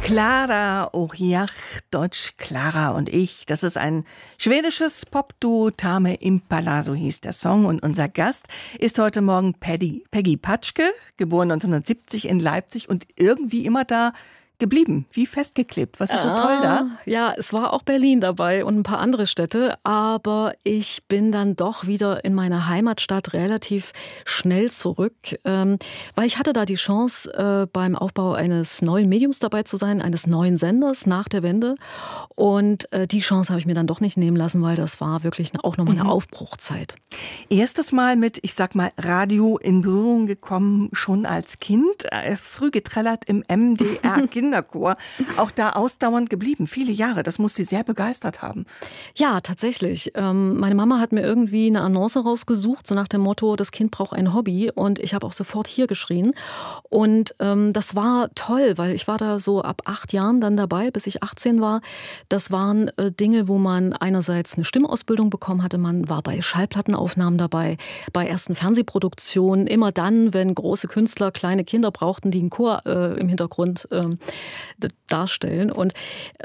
Klara Orjach, Deutsch Clara und ich. Das ist ein schwedisches Popduo, Tame Impala, so hieß der Song. Und unser Gast ist heute Morgen Peggy Patschke, geboren 1970 in Leipzig und irgendwie immer da geblieben, wie festgeklebt. Was ist so toll da? Ja, es war auch Berlin dabei und ein paar andere Städte, aber ich bin dann doch wieder in meine Heimatstadt relativ schnell zurück, weil ich hatte da die Chance, beim Aufbau eines neuen Mediums dabei zu sein, eines neuen Senders nach der Wende, und die Chance habe ich mir dann doch nicht nehmen lassen, weil das war wirklich auch nochmal eine Aufbruchzeit. Erstes Mal mit, ich sag mal, Radio in Berührung gekommen, schon als Kind, früh getrellert im MDR Kinderchor, auch da ausdauernd geblieben, viele Jahre. Das muss Sie sehr begeistert haben. Ja, tatsächlich. Meine Mama hat mir irgendwie eine Annonce rausgesucht, so nach dem Motto, das Kind braucht ein Hobby, und ich habe auch sofort hier geschrien. Und das war toll, weil ich war da so ab 8 Jahren dann dabei, bis ich 18 war. Das waren Dinge, wo man einerseits eine Stimmausbildung bekommen hatte, man war bei Schallplattenaufnahmen dabei, bei ersten Fernsehproduktionen, immer dann, wenn große Künstler kleine Kinder brauchten, die einen Chor im Hintergrund darstellen. Und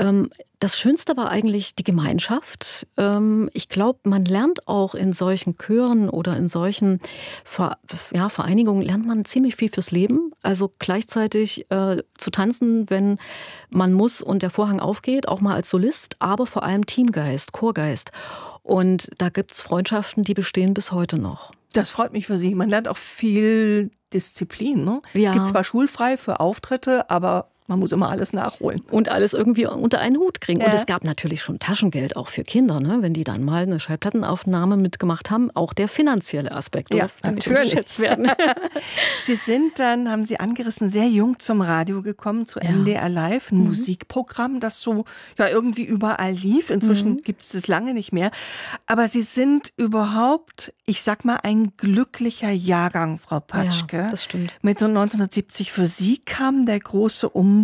das Schönste war eigentlich die Gemeinschaft. Ich glaube, man lernt auch in solchen Chören oder in solchen Vereinigungen, lernt man ziemlich viel fürs Leben. Also gleichzeitig zu tanzen, wenn man muss und der Vorhang aufgeht, auch mal als Solist, aber vor allem Teamgeist, Chorgeist. Und da gibt es Freundschaften, die bestehen bis heute noch. Das freut mich für Sie. Man lernt auch viel Disziplin, ne? Ja. Es gibt zwar schulfrei für Auftritte, aber man muss immer alles nachholen. Und alles irgendwie unter einen Hut kriegen. Ja. Und es gab natürlich schon Taschengeld auch für Kinder, ne? Wenn die dann mal eine Schallplattenaufnahme mitgemacht haben. Auch der finanzielle Aspekt durfte nicht unterschätzt werden. Sie sind dann, haben Sie angerissen, sehr jung zum Radio gekommen, zu MDR Live, ein Musikprogramm, das so irgendwie überall lief. Inzwischen gibt es lange nicht mehr. Aber Sie sind überhaupt, ich sag mal, ein glücklicher Jahrgang, Frau Patschke. Ja, das stimmt. Mit so 1970. Für Sie kam der große Umbruch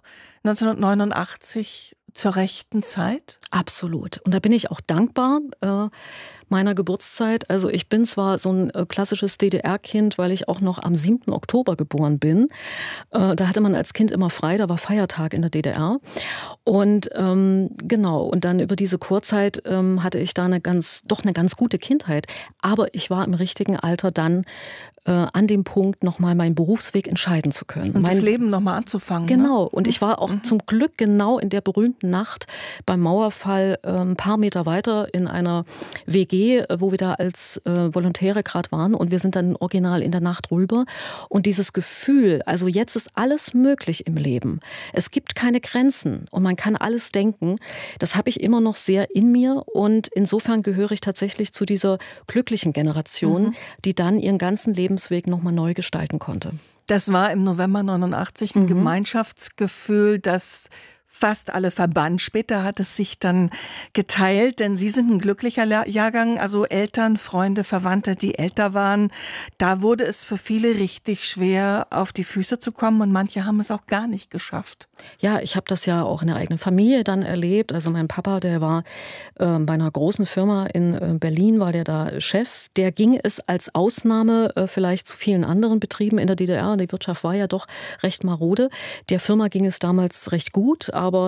1989 zur rechten Zeit? Absolut. Und da bin ich auch dankbar meiner Geburtszeit. Also ich bin zwar so ein klassisches DDR-Kind, weil ich auch noch am 7. Oktober geboren bin. Da hatte man als Kind immer frei, da war Feiertag in der DDR. Und genau, und dann über diese Chorzeit hatte ich da eine ganz gute Kindheit. Aber ich war im richtigen Alter dann an dem Punkt, nochmal meinen Berufsweg entscheiden zu können. Und das Leben nochmal anzufangen. Genau. Ne? Und ich war auch zum Glück genau in der berühmten Nacht beim Mauerfall ein paar Meter weiter in einer WG, wo wir da als Volontäre gerade waren. Und wir sind dann original in der Nacht rüber. Und dieses Gefühl, also jetzt ist alles möglich im Leben. Es gibt keine Grenzen und man kann alles denken. Das habe ich immer noch sehr in mir. Und insofern gehöre ich tatsächlich zu dieser glücklichen Generation, die dann ihren ganzen Lebensweg nochmal neu gestalten konnte. Das war im November 89 ein Gemeinschaftsgefühl, das fast alle verband. Später hat es sich dann geteilt, denn Sie sind ein glücklicher Jahrgang, also Eltern, Freunde, Verwandte, die älter waren. Da wurde es für viele richtig schwer, auf die Füße zu kommen, und manche haben es auch gar nicht geschafft. Ja, ich habe das ja auch in der eigenen Familie dann erlebt. Also mein Papa, der war bei einer großen Firma in Berlin, war der da Chef. Der ging es als Ausnahme vielleicht zu vielen anderen Betrieben in der DDR. Die Wirtschaft war ja doch recht marode. Der Firma ging es damals recht gut, aber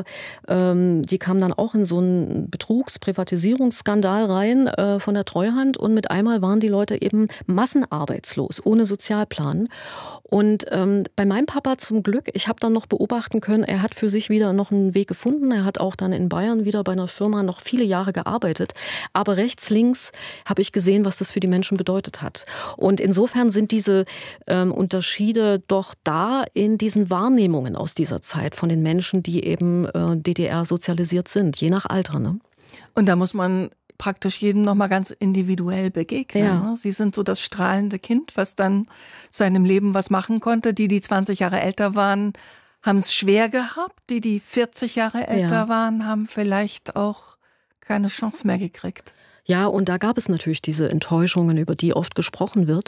die kam dann auch in so einen Betrugs-Privatisierungsskandal rein von der Treuhand, und mit einmal waren die Leute eben massenarbeitslos, ohne Sozialplan. Und bei meinem Papa zum Glück, ich habe dann noch beobachten können, er hat für sich wieder noch einen Weg gefunden. Er hat auch dann in Bayern wieder bei einer Firma noch viele Jahre gearbeitet. Aber rechts, links habe ich gesehen, was das für die Menschen bedeutet hat. Und insofern sind diese Unterschiede doch da in diesen Wahrnehmungen aus dieser Zeit von den Menschen, die eben DDR sozialisiert sind, je nach Alter. Ne? Und da muss man praktisch jedem nochmal ganz individuell begegnen. Ja. Ne? Sie sind so das strahlende Kind, was dann seinem Leben was machen konnte. Die 20 Jahre älter waren, haben es schwer gehabt. Die 40 Jahre älter waren, haben vielleicht auch keine Chance mehr gekriegt. Ja, und da gab es natürlich diese Enttäuschungen, über die oft gesprochen wird.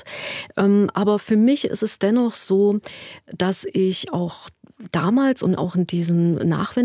Aber für mich ist es dennoch so, dass ich auch damals und auch in diesen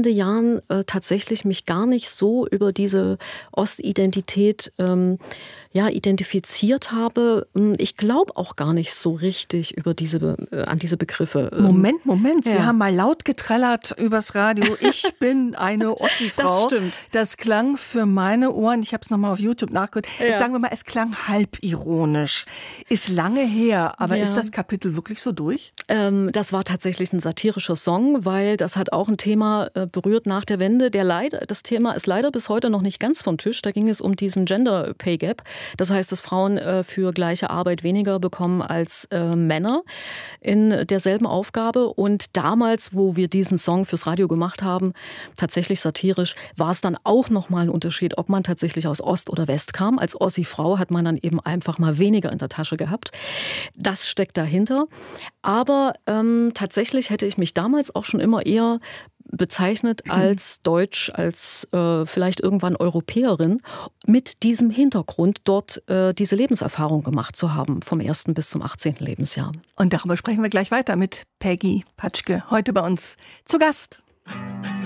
Nachwendejahren tatsächlich mich gar nicht so über diese Ostidentität identifiziert habe. Ich glaube auch gar nicht so richtig an diese Begriffe. Moment. Sie haben mal laut getrellert übers Radio. Ich bin eine Ossi-Frau. Das stimmt. Das klang für meine Ohren, ich habe es nochmal auf YouTube nachgehört, sagen wir mal, es klang halb ironisch. Ist lange her, aber ist das Kapitel wirklich so durch? Das war tatsächlich ein satirischer Song, weil das hat auch ein Thema berührt nach der Wende. Das Thema ist leider bis heute noch nicht ganz vom Tisch. Da ging es um diesen Gender Pay Gap. Das heißt, dass Frauen für gleiche Arbeit weniger bekommen als Männer in derselben Aufgabe. Und damals, wo wir diesen Song fürs Radio gemacht haben, tatsächlich satirisch, war es dann auch nochmal ein Unterschied, ob man tatsächlich aus Ost oder West kam. Als Ossi-Frau hat man dann eben einfach mal weniger in der Tasche gehabt. Das steckt dahinter. Aber tatsächlich hätte ich mich damals auch schon immer eher bezeichnet als Deutsch, als vielleicht irgendwann Europäerin, mit diesem Hintergrund dort diese Lebenserfahrung gemacht zu haben, vom 1. bis zum 18. Lebensjahr. Und darüber sprechen wir gleich weiter mit Peggy Patschke, heute bei uns zu Gast.